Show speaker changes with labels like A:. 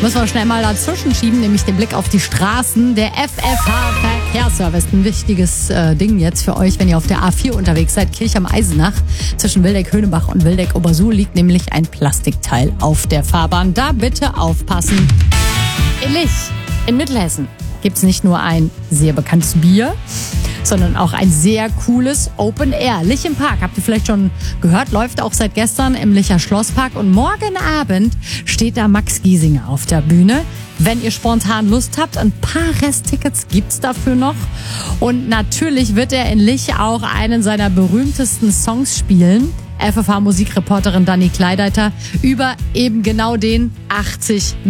A: Müssen wir schnell mal dazwischen schieben, nämlich den Blick auf die Straßen. Der FFH-Verkehrsservice, ein wichtiges Ding jetzt für euch, wenn ihr auf der A4 unterwegs seid. Kirchheim Eisenach zwischen Wildeck-Höhenbach und Wildeck-Obersuhl liegt nämlich ein Plastikteil auf der Fahrbahn. Da bitte aufpassen. In Lich, in Mittelhessen, gibt's nicht nur ein sehr bekanntes Bier, sondern auch ein sehr cooles Open Air. Lich im Park, habt ihr vielleicht schon gehört, läuft auch seit gestern im Licher Schlosspark. Und morgen Abend steht da Max Giesinger auf der Bühne. Wenn ihr spontan Lust habt, ein paar Resttickets gibt's dafür noch. Und natürlich wird er in Lich auch einen seiner berühmtesten Songs spielen. FFH-Musikreporterin Dani Kleideiter über eben genau den 80